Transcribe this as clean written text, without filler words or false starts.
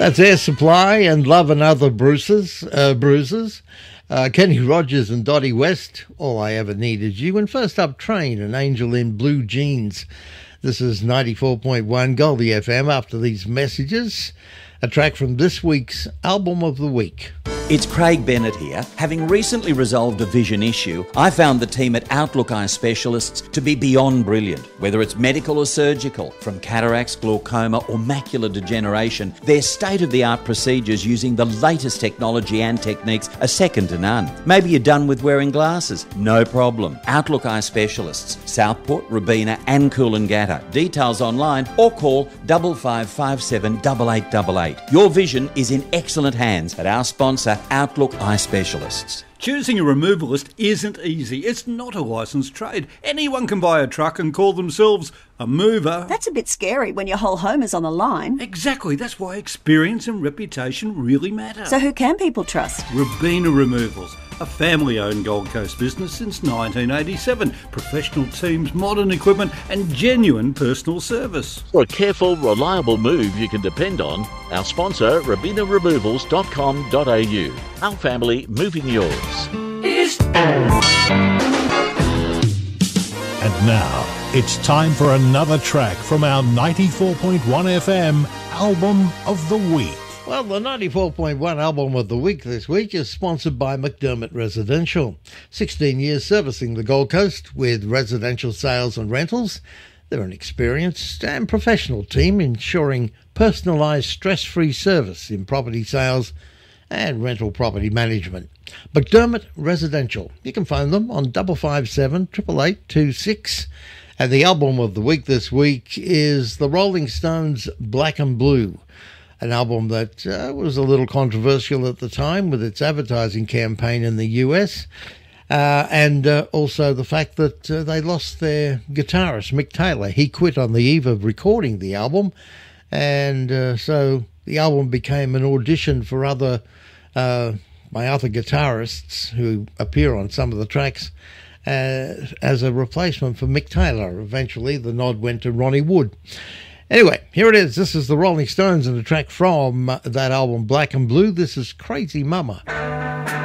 That's Air Supply and Love and Other Bruises. Kenny Rogers and Dottie West, All I Ever Need Is You. And first up, Train, An Angel in Blue Jeans. This is 94.1 Goldie FM. After these messages, a track from this week's Album of the Week. It's Craig Bennett here. Having recently resolved a vision issue, I found the team at Outlook Eye Specialists to be beyond brilliant. Whether it's medical or surgical, from cataracts, glaucoma or macular degeneration, their state-of-the-art procedures using the latest technology and techniques are second to none. Maybe you're done with wearing glasses? No problem. Outlook Eye Specialists, Southport, Robina and Coolangatta. Details online or call 5557 8888. Your vision is in excellent hands at our sponsor, Outlook Eye Specialists. Choosing a removalist isn't easy. It's not a licensed trade. Anyone can buy a truck and call themselves a mover. That's a bit scary when your whole home is on the line. Exactly. That's why experience and reputation really matter. So who can people trust? Robina Removals, a family-owned Gold Coast business since 1987. Professional teams, modern equipment and genuine personal service. For a careful, reliable move you can depend on, our sponsor, robinaremovals.com.au. Our family moving yours. And now, it's time for another track from our 94.1 FM Album of the Week. Well, the 94.1 Album of the Week this week is sponsored by McDermott Residential. 16 years servicing the Gold Coast with residential sales and rentals. They're an experienced and professional team ensuring personalised, stress-free service in property sales and rental property management. McDermott Residential. You can phone them on 557 88826. And the album of the week this week is the Rolling Stones' Black and Blue, an album that was a little controversial at the time with its advertising campaign in the US, and also the fact that they lost their guitarist, Mick Taylor. He quit on the eve of recording the album, and so the album became an audition for by other guitarists who appear on some of the tracks as a replacement for Mick Taylor. Eventually, the nod went to Ronnie Wood. Anyway, here it is. This is the Rolling Stones and a track from that album, Black and Blue. This is Crazy Mama.